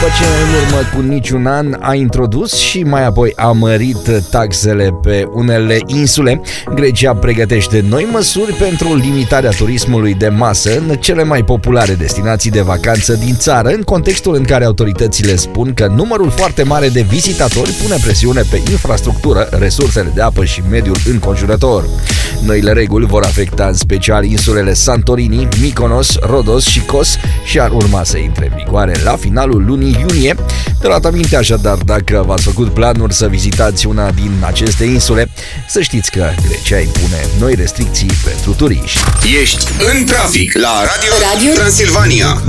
După ce în urmă cu niciun an a introdus și mai apoi a mărit taxele pe unele insule, Grecia pregătește noi măsuri pentru limitarea turismului de masă în cele mai populare destinații de vacanță din țară, în contextul în care autoritățile spun că numărul foarte mare de vizitatori pune presiune pe infrastructură, resursele de apă și mediul înconjurător. Noile reguli vor afecta în special insulele Santorini, Mykonos, Rhodos și Kos și ar urma să intre în vigoare la finalul lunii iunie. De luat aminte așadar, dacă v-ați făcut planuri să vizitați una din aceste insule, să știți că Grecia impune noi restricții pentru turiști. Ești în trafic la Radio Transilvania.